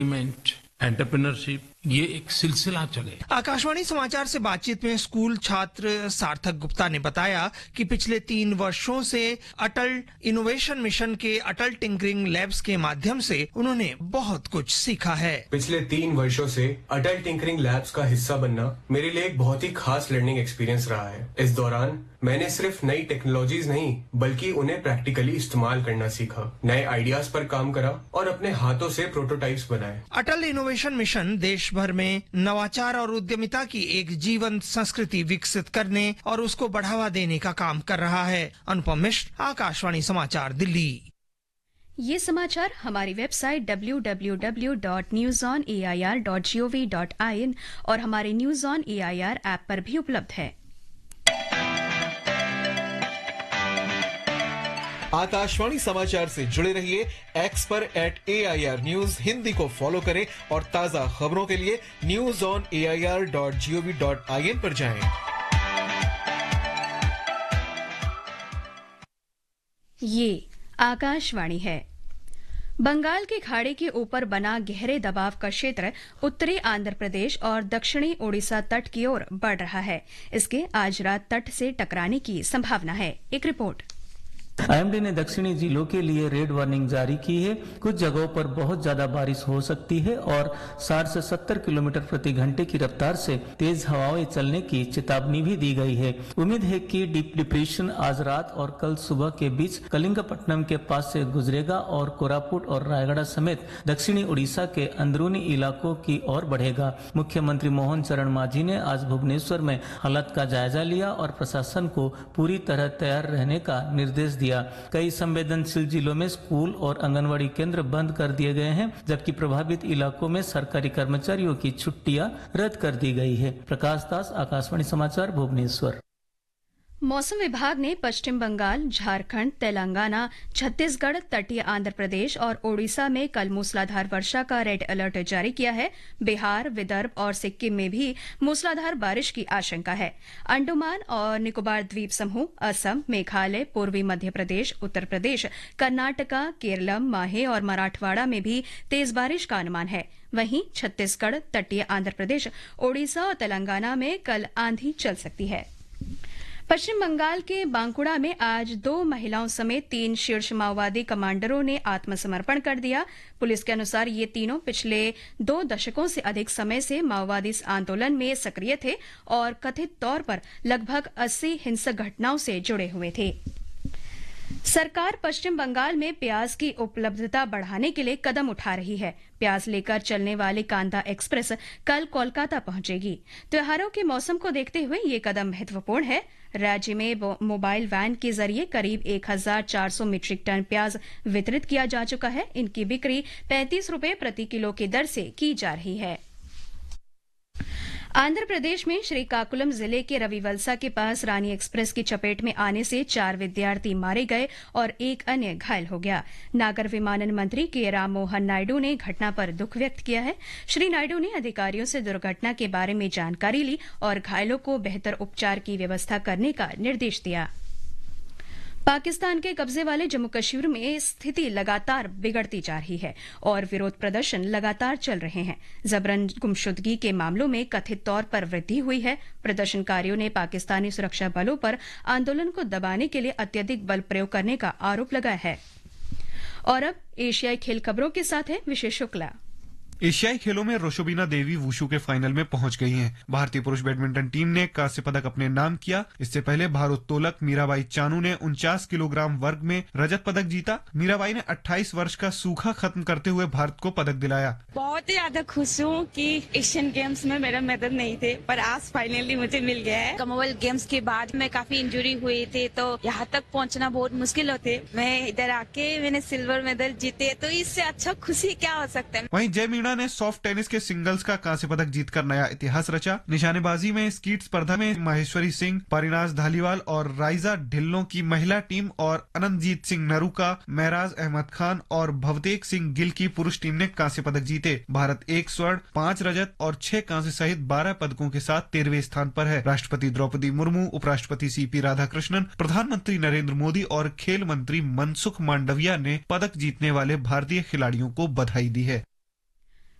Entrepreneurship ये एक सिलसिला चले। आकाशवाणी समाचार से बातचीत में स्कूल छात्र सार्थक गुप्ता ने बताया कि पिछले 3 वर्षों से अटल इनोवेशन मिशन के अटल टिंकरिंग लैब्स के माध्यम से उन्होंने बहुत कुछ सीखा है। पिछले 3 वर्षों से अटल टिंकरिंग लैब्स का हिस्सा बनना मेरे लिए एक बहुत ही खास लर्निंग एक्सपीरियंस रहा है। इस दौरान मैंने सिर्फ नई टेक्नोलॉजीज नहीं बल्कि उन्हें प्रैक्टिकली इस्तेमाल करना सीखा, नए आइडियाज पर काम करा और अपने हाथों से प्रोटोटाइप्स बनाए। अटल इनोवेशन मिशन देश भर में नवाचार और उद्यमिता की एक जीवंत संस्कृति विकसित करने और उसको बढ़ावा देने का काम कर रहा है। अनुपम मिश्र, आकाशवाणी समाचार, दिल्ली। ये समाचार हमारी वेबसाइट www.newsonair.gov.in और हमारे न्यूज ऑन एआईआर ऐप पर भी उपलब्ध है। आकाशवाणी समाचार से जुड़े रहिए, एक्स पर @AIR News हिंदी को फॉलो करें और ताजा खबरों के लिए newsonair.gov.in पर जाएं। ये आकाशवाणी है। बंगाल की खाड़ी के ऊपर बना गहरे दबाव का क्षेत्र उत्तरी आंध्र प्रदेश और दक्षिणी ओडिशा तट की ओर बढ़ रहा है। इसके आज रात तट से टकराने की संभावना है। एक रिपोर्ट। आईएमडी ने दक्षिणी जिलों के लिए रेड वार्निंग जारी की है। कुछ जगहों पर बहुत ज्यादा बारिश हो सकती है और 60 से 70 किलोमीटर प्रति घंटे की रफ्तार से तेज हवाएं चलने की चेतावनी भी दी गई है। उम्मीद है कि डीप डिप्रेशन आज रात और कल सुबह के बीच कलिंगपट्टनम के पास से गुजरेगा और कोरापुट और रायगढ़ समेत दक्षिणी उड़ीसा के अंदरूनी इलाकों की ओर बढ़ेगा। मुख्यमंत्री मोहन चरण मांझी ने आज भुवनेश्वर में हालात का जायजा लिया और प्रशासन को पूरी तरह तैयार रहने का निर्देश दिया। कई संवेदनशील जिलों में स्कूल और आंगनवाड़ी केंद्र बंद कर दिए गए हैं, जबकि प्रभावित इलाकों में सरकारी कर्मचारियों की छुट्टियां रद्द कर दी गई है। प्रकाश दास, आकाशवाणी समाचार, भुवनेश्वर। मौसम विभाग ने पश्चिम बंगाल, झारखंड, तेलंगाना, छत्तीसगढ़, तटीय आंध्र प्रदेश और ओडिशा में कल मूसलाधार वर्षा का रेड अलर्ट जारी किया है। बिहार, विदर्भ और सिक्किम में भी मूसलाधार बारिश की आशंका है। अंडमान और निकोबार द्वीप समूह, असम, मेघालय, पूर्वी मध्य प्रदेश, उत्तर प्रदेश, कर्नाटका, केरलम, माहे और मराठवाड़ा में भी तेज बारिश का अनुमान है। वहीं छत्तीसगढ़, तटीय आंध्र प्रदेश, ओडिशा और तेलंगाना में कल आंधी चल सकती है। पश्चिम बंगाल के बांकुड़ा में आज 2 महिलाओं समेत 3 शीर्ष माओवादी कमांडरों ने आत्मसमर्पण कर दिया। पुलिस के अनुसार ये तीनों पिछले 2 दशकों से अधिक समय से माओवादी आंदोलन में सक्रिय थे और कथित तौर पर लगभग 80 हिंसक घटनाओं से जुड़े हुए थे। सरकार पश्चिम बंगाल में प्याज की उपलब्धता बढ़ाने के लिए कदम उठा रही है। प्याज लेकर चलने वाली कांदा एक्सप्रेस कल कोलकाता पहुंचेगी। त्योहारों के मौसम को देखते हुए ये कदम महत्वपूर्ण है। राज्य में मोबाइल वैन के जरिए करीब 1400 मीट्रिक टन प्याज वितरित किया जा चुका है। इनकी बिक्री 35 रुपये प्रति किलो की दर से की जा रही है। आंध्र प्रदेश में श्रीकाकुलम जिले के रविवलसा के पास रानी एक्सप्रेस की चपेट में आने से 4 विद्यार्थी मारे गए और एक अन्य घायल हो गया। नागर विमानन मंत्री के राम मोहन नायडू ने घटना पर दुख व्यक्त किया है। श्री नायडू ने अधिकारियों से दुर्घटना के बारे में जानकारी ली और घायलों को बेहतर उपचार की व्यवस्था करने का निर्देश दिया। पाकिस्तान के कब्जे वाले जम्मू कश्मीर में स्थिति लगातार बिगड़ती जा रही है और विरोध प्रदर्शन लगातार चल रहे हैं। जबरन गुमशुदगी के मामलों में कथित तौर पर वृद्धि हुई है। प्रदर्शनकारियों ने पाकिस्तानी सुरक्षा बलों पर आंदोलन को दबाने के लिए अत्यधिक बल प्रयोग करने का आरोप लगाया है। और अब एशियाई खेल खबरों के साथ है विशेष शुक्ला। एशियाई खेलों में रोशोबिना देवी वुशु के फाइनल में पहुंच गई हैं। भारतीय पुरुष बैडमिंटन टीम ने कांस्य पदक अपने नाम किया। इससे पहले भारोत्तोलक मीराबाई चानू ने 49 किलोग्राम वर्ग में रजत पदक जीता। मीराबाई ने 28 वर्ष का सूखा खत्म करते हुए भारत को पदक दिलाया। बहुत ही ज्यादा खुश हूँ कि एशियन गेम्स में मेरा मेडल नहीं थे, पर आज फाइनली मुझे मिल गया है। कॉमनवेल्थ गेम्स के बाद में काफी इंजरी हुई थी, तो यहाँ तक पहुँचना बहुत मुश्किल होते। मैं इधर आके मैंने सिल्वर मेडल जीते, तो इससे अच्छा खुशी क्या हो सकता है। वहीं जय मीणा ने सॉफ्ट टेनिस के सिंगल्स का कांस्य पदक जीतकर नया इतिहास रचा। निशानेबाजी में स्कीट स्पर्धा में माहेश्वरी सिंह, परिनाज धालीवाल और राइजा ढिल्लों की महिला टीम और अनंतजीत सिंह नरूका, महराज अहमद खान और भवतेक सिंह गिल की पुरुष टीम ने कांस्य पदक जीते। भारत 1 स्वर्ण, 5 रजत और 6 कांस्य सहित 12 पदकों के साथ 13वें स्थान पर है। राष्ट्रपति द्रौपदी मुर्मू, उपराष्ट्रपति सीपी राधाकृष्णन, प्रधानमंत्री नरेंद्र मोदी और खेल मंत्री मनसुख मांडविया ने पदक जीतने वाले भारतीय खिलाड़ियों को बधाई दी है।